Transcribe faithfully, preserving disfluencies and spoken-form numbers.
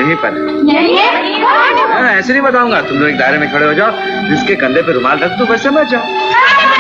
यहीं पर है। ऐसे नहीं बताऊंगा, तुम लोग एक दायरे में खड़े हो जाओ, जिसके कंधे पे रुमाल रख दो बस समझ जाओ।